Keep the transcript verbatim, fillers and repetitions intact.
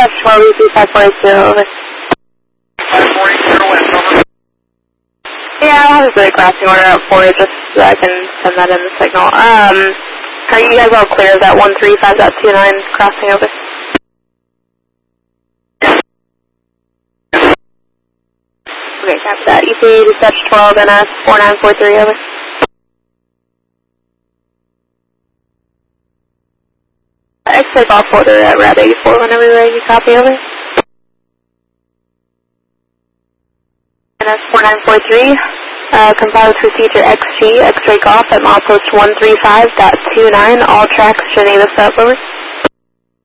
dispatch twelve, E P five four eight zero, over. five four eight zero West, over. Yeah, I'll have a crossing order out for you just so I can send that in the signal. Um, are you guys all clear of that one three five dot two nine crossing over? Okay, copy that. E P dispatch twelve N S four nine four three, over. X-ray golf order at Route eighty-four whenever you're ready, copy, over. N S four nine four three, uh, comply with procedure X G, X-ray golf at milepost one three five dot two nine, all tracks Geneva South, over.